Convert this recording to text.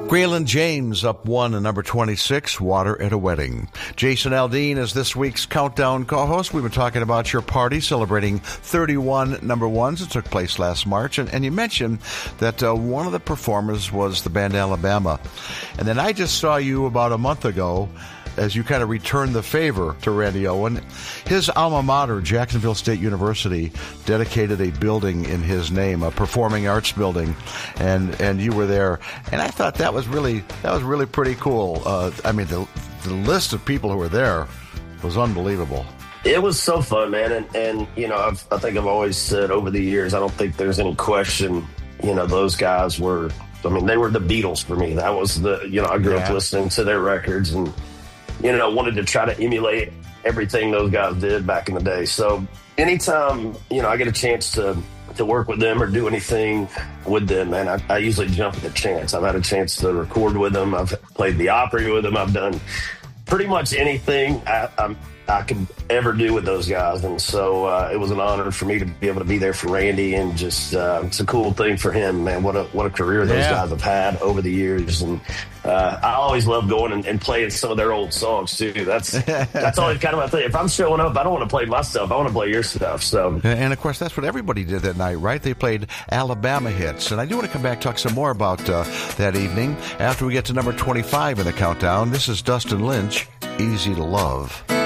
Waylon James up 1 and number 26, Water at a Wedding. Jason Aldean is this week's Countdown co-host. We've been talking about your party celebrating 31 number ones that took place last March. And you mentioned that one of the performers was the band Alabama. And then I just saw you about a month ago as you kind of returned the favor to Randy Owen. His alma mater, Jacksonville State University, dedicated a building in his name, a performing arts building, and you were there. And I thought that was really pretty cool. I mean, the list of people who were there was unbelievable. It was so fun, man. And you know, I think I've always said over the years, I don't think there's any question, you know, those guys were, I mean, they were the Beatles for me. That was I grew up listening to their records and, you know, wanted to try to emulate everything those guys did back in the day. So anytime, you know, I get a chance to work with them or do anything with them, man, I usually jump at the chance. I've had a chance to record with them. I've played the Opry with them. I've done pretty much anything I could ever do with those guys. And so it was an honor for me to be able to be there for Randy, and just it's a cool thing for him, man. What a career those guys have had over the years. And I always love going and playing some of their old songs too. That's always kind of my thing. If I'm showing up, I don't want to play my stuff. I want to play your stuff. So, and of course, that's what everybody did that night, right? They played Alabama hits. And I do want to come back and talk some more about that evening after we get to number 25 in the countdown. This is Dustin Lynch, Easy to Love.